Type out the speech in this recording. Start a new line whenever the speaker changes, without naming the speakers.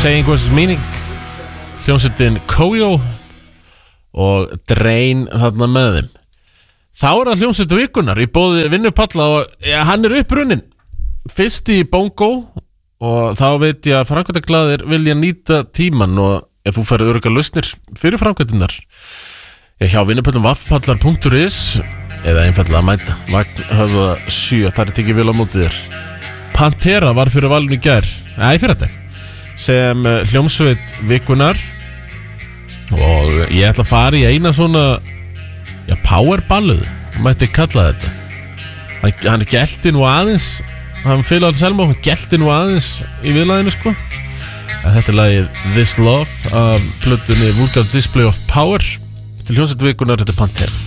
Saying What's His Meaning, hljómsveitin Koyo og Drain þarna með þeim. Þá það hljómsveit vikunar í boði Vinnupalla og hann upprunnin fyrst í Bongo og þá veit ég að framkvæmdaglaðir vilja nýta tíman og ef þú færði öruggar lausnir fyrir framkvæmdirnar hjá vinnupallum.is eða einfallega að mæta Vagnhöfða 7, þar tekið vel á móti þér. Pantera var fyrir valinu í gær, fyrir þetta sem hljómsveit vikunar og ég ætla að fara í eina svona powerballuð, mætti kalla þetta. Hann gelti nú aðeins, hann fyrir alls Selma, hann gelti nú aðeins í viðlaginu sko. Þetta er lagið This Love af plötunni Vulgar Display of Power til hljómsveit vikunar, þetta er Pantera.